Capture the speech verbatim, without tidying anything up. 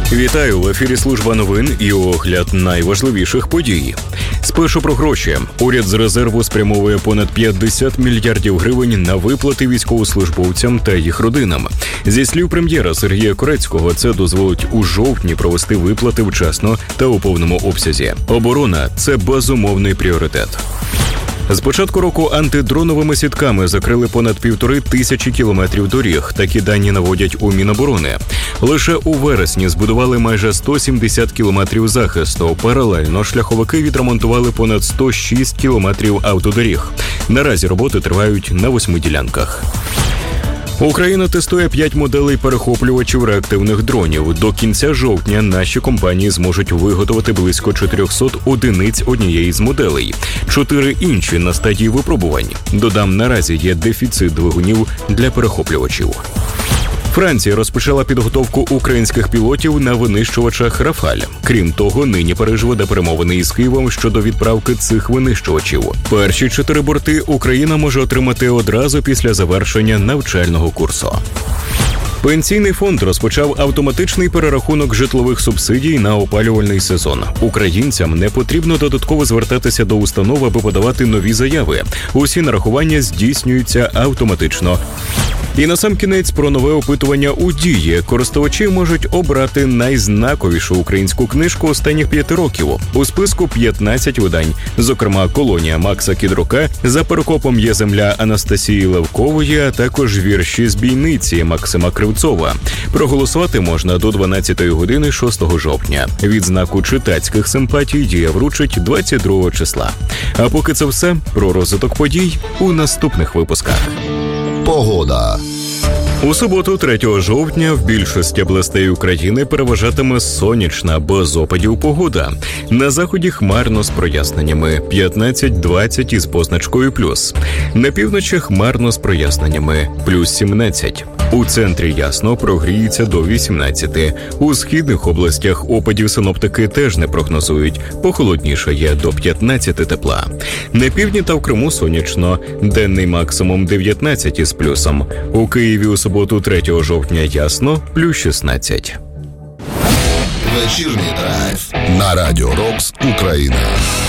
Вітаю, в ефірі служба новин і огляд найважливіших подій. Спершу про гроші. Уряд з резерву спрямовує понад п'ятдесят мільярдів гривень на виплати військовослужбовцям та їх родинам. Зі слів прем'єра Сергія Корецького, це дозволить у жовтні провести виплати вчасно та у повному обсязі. Оборона – це безумовний пріоритет. З початку року антидроновими сітками закрили понад півтори тисячі кілометрів доріг. Такі дані наводять у Міноборони. Лише у вересні збудували майже сто сімдесят кілометрів захисту. Паралельно шляховики відремонтували понад сто шість кілометрів автодоріг. Наразі роботи тривають на восьми ділянках. Україна тестує п'ять моделей перехоплювачів реактивних дронів. До кінця жовтня наші компанії зможуть виготовити близько чотириста одиниць однієї з моделей. Чотири інші на стадії випробувань. Додам, наразі є дефіцит двигунів для перехоплювачів. Франція розпочала підготовку українських пілотів на винищувачах «Рафаль». Крім того, нині Париж веде перемовини із Києвом щодо відправки цих винищувачів. Перші чотири борти Україна може отримати одразу після завершення навчального курсу. Пенсійний фонд розпочав автоматичний перерахунок житлових субсидій на опалювальний сезон. Українцям не потрібно додатково звертатися до установ, аби подавати нові заяви. Усі нарахування здійснюються автоматично. І насамкінець про нове опитування у «Дії». Користувачі можуть обрати найзнаковішу українську книжку останніх п'яти років. У списку п'ятнадцять видань, зокрема «Колонія» Макса Кідрука, «За перекопом є земля» Анастасії Левкової, а також вірші з бійниці Максима Кривцова. Проголосувати можна до дванадцятої години шостого жовтня. Відзнаку читацьких симпатій «Дія» вручить двадцять другого числа. А поки це все, про розвиток подій у наступних випусках. Погода. У суботу, третього жовтня, в більшості областей України переважатиме сонячна, без опадів погода. На заході хмарно з проясненнями – п'ятнадцять двадцять із позначкою плюс. На півночі хмарно з проясненнями – плюс сімнадцять. У центрі ясно, прогріється до вісімнадцяти. У східних областях опадів синоптики теж не прогнозують. Похолоднішає до п'ятнадцяти тепла. На півдні та в Криму сонячно. Денний максимум дев'ятнадцять із плюсом. У Києві у суботу, третього жовтня, ясно, плюс шістнадцять. Вечірній драйв на Радіо Рокс Україна.